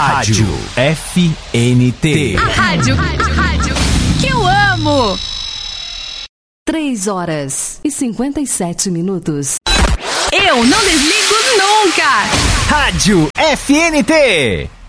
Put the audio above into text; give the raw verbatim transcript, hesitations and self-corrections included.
Rádio F N T. A rádio, a rádio que eu amo. três horas e cinquenta e sete minutos. Eu não desligo nunca. Rádio F N T.